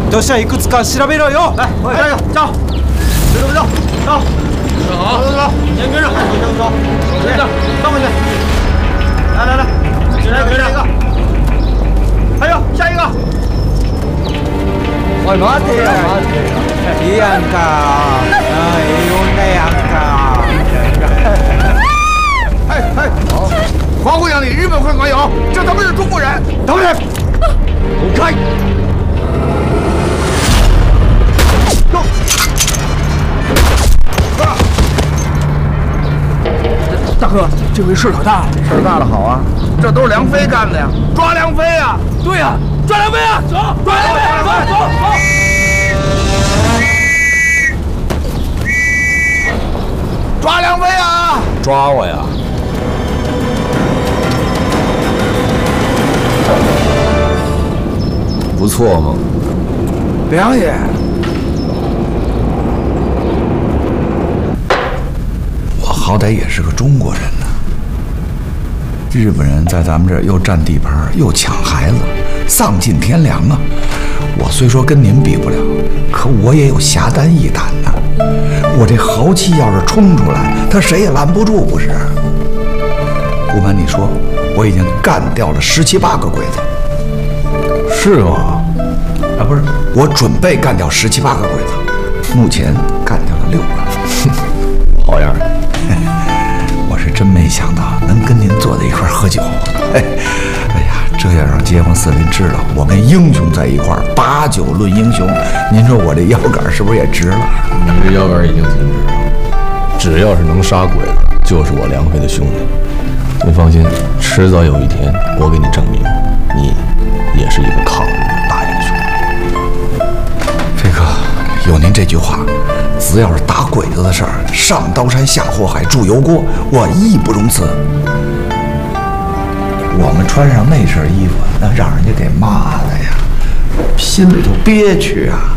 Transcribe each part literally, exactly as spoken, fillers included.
都是いくつか調べろよ。来，加油，走，别动，别动，走，走好，走走走，先跟着，跟着走，跟着，上回去。来来来，来跟着一个，还有下一个。おい待てよ待てよ。いいやんか。あいい女やんか。 哎哎，皇姑娘里日本会馆有，这他们是中国人。 等会，走开。 大哥，这回事可大了， 事儿大了好啊，这都是梁飞干的呀，抓梁飞呀！ 对呀，抓梁飞啊！走，抓梁飞，走走走。 抓梁飞啊！ 抓我呀！不错嘛， 梁爷。 好歹也是个中国人呢。日本人在咱们这儿又占地盘，又抢孩子，丧尽天良啊！我虽说跟您比不了，可我也有侠肝义胆呐。我这豪气要是冲出来，他谁也拦不住，不是？不瞒你说，我已经干掉了十七八个鬼子。 是吗？ 啊，不是，我准备干掉十七八个鬼子，目前干掉了六个。 好样的！ 我是真没想到能跟您坐在一块儿喝酒，哎，哎呀，这要让街坊四邻知道我跟英雄在一块儿，把酒论英雄，您说我这腰杆是不是也直了？ 你这腰杆已经挺直了，只要是能杀鬼的，就是我梁飞的兄弟。你放心，迟早有一天，我给你证明，你也是一个抗日的大英雄。 飞哥，有您这句话。 只要是打鬼子的事儿，上刀山下火海铸油锅，我义不容辞。我们穿上那身衣服，那让人家给骂的呀，心里头憋屈啊！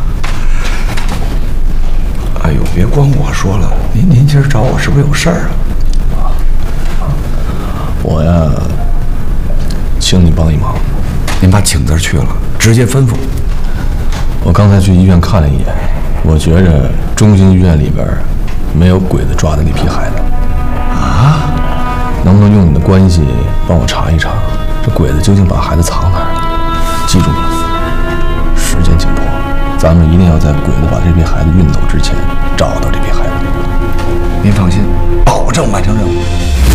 哎呦，别光我说了，您您今儿找我是不是有事儿啊？ 我呀，请你帮一忙， 您把请字去了，直接吩咐。 我刚才去医院看了一眼。 我觉着中心医院里边没有鬼子抓的那批孩子啊， 能不能用你的关系帮我查一查，这鬼子究竟把孩子藏哪儿了？记住了，时间紧迫，咱们一定要在鬼子把这批孩子运走之前找到这批孩子。 您放心，保证完成任务。